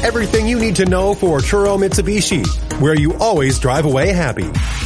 everything you need to know for Truro Mitsubishi, where you always drive away happy.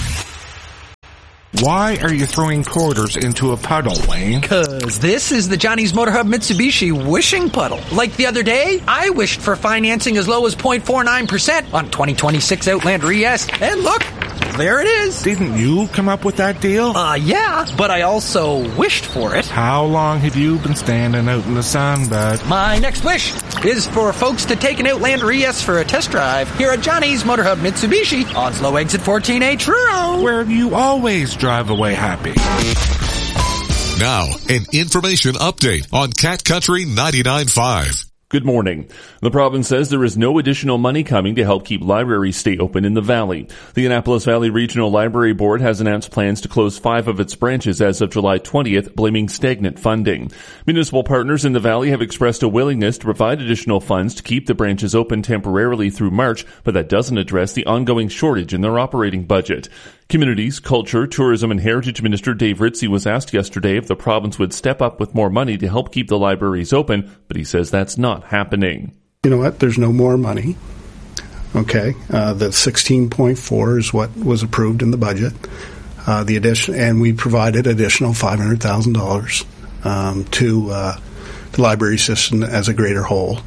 Why are you throwing quarters into a puddle, Wayne? 'Cause this is the Johnny's Motor Hub Mitsubishi wishing puddle. Like the other day, I wished for financing as low as 0.49% on 2026 Outlander ES. And look, there it is. Didn't you come up with that deal? Yeah, but I also wished for it. How long have you been standing out in the sun, bud? My next wish is for folks to take an Outlander ES for a test drive here at Johnny's Motor Hub Mitsubishi on Slow Exit 14A Truro, where you always drive away happy. Now, an information update on Cat Country 99.5. Good morning. The province says there is no additional money coming to help keep libraries stay open in the Valley. The Annapolis Valley Regional Library Board has announced plans to close 5 of its branches as of July 20th, blaming stagnant funding. Municipal partners in the Valley have expressed a willingness to provide additional funds to keep the branches open temporarily through March, but that doesn't address the ongoing shortage in their operating budget. Communities, Culture, Tourism and Heritage Minister Dave Ritchie was asked yesterday if the province would step up with more money to help keep the libraries open, but he says that's not happening. You know what? There's no more money. Okay. The 16.4 is what was approved in the budget. The addition, and we provided additional $500,000 to the library system as a greater whole.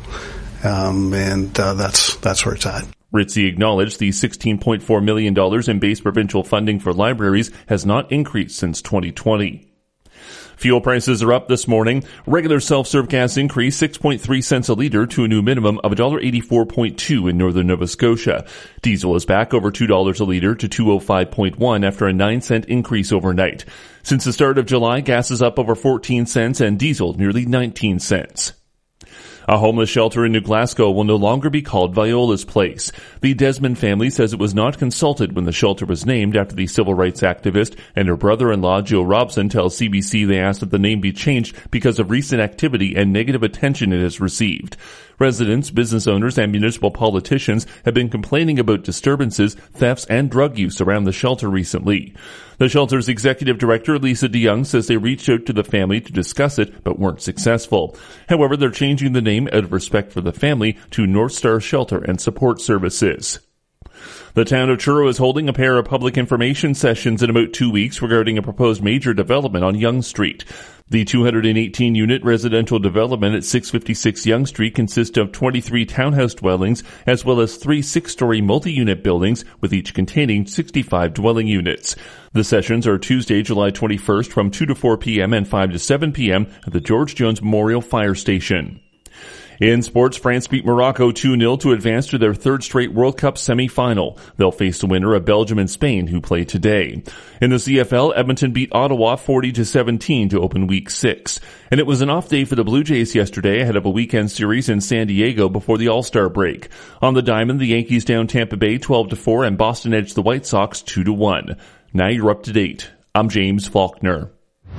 That's where it's at. Ritchie acknowledged the $16.4 million in base provincial funding for libraries has not increased since 2020. Fuel prices are up this morning. Regular self-serve gas increased 6.3 cents a litre to a new minimum of $1.84.2 in northern Nova Scotia. Diesel is back over $2 a litre to $2.05.1 after a 9-cent increase overnight. Since the start of July, gas is up over 14 cents and diesel nearly 19 cents. A homeless shelter in New Glasgow will no longer be called Viola's Place. The Desmond family says it was not consulted when the shelter was named after the civil rights activist and her brother-in-law, Joe Robson, tells CBC they asked that the name be changed because of recent activity and negative attention it has received. Residents, business owners, and municipal politicians have been complaining about disturbances, thefts, and drug use around the shelter recently. The shelter's executive director, Lisa DeYoung, says they reached out to the family to discuss it, but weren't successful. However, they're changing the name out of respect for the family to North Star Shelter and Support Services. The town of Truro is holding a pair of public information sessions in about 2 weeks regarding a proposed major development on Yonge Street. The 218-unit residential development at 656 Yonge Street consists of 23 townhouse dwellings as well as 3 6-story multi-unit buildings, with each containing 65 dwelling units. The sessions are Tuesday, July 21st from 2 to 4 p.m. and 5 to 7 p.m. at the George Jones Memorial Fire Station. In sports, France beat Morocco 2-0 to advance to their third straight World Cup semi-final. They'll face the winner of Belgium and Spain, who play today. In the CFL, Edmonton beat Ottawa 40-17 to open Week 6. And it was an off day for the Blue Jays yesterday ahead of a weekend series in San Diego before the All-Star break. On the diamond, the Yankees down Tampa Bay 12-4 and Boston edged the White Sox 2-1. Now you're up to date. I'm James Faulkner.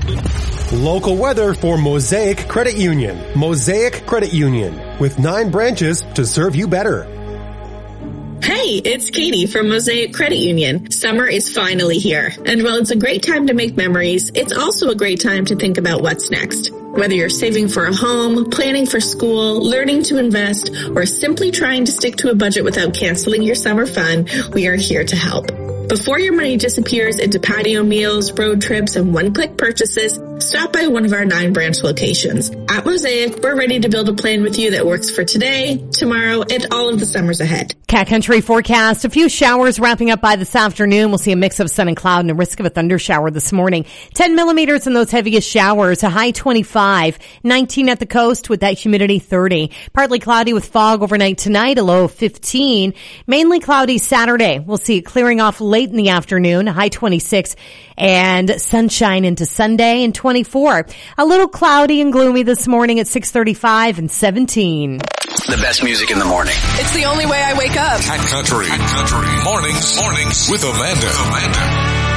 Local weather for Mosaic Credit Union. Mosaic Credit Union, with 9 branches to serve you better. Hey, it's Katie from Mosaic Credit Union. Summer is finally here. And while it's a great time to make memories, it's also a great time to think about what's next. Whether you're saving for a home, planning for school, learning to invest, or simply trying to stick to a budget without canceling your summer fun, we are here to help. Before your money disappears into patio meals, road trips, and one-click purchases, stop by one of our 9 branch locations. At Mosaic, we're ready to build a plan with you that works for today, tomorrow, and all of the summers ahead. Cat Country forecast. A few showers wrapping up by this afternoon. We'll see a mix of sun and cloud and a risk of a thunder shower this morning. 10 millimeters in those heaviest showers, a high 25, 19 at the coast with that humidity 30. Partly cloudy with fog overnight tonight, a low of 15. Mainly cloudy Saturday. We'll see it clearing off late in the afternoon, a high 26, and sunshine into Sunday and 24. A little cloudy and gloomy this morning at 6:35 and 17. The best music in the morning. It's the only way I wake up. Cat Country. Mornings with Amanda.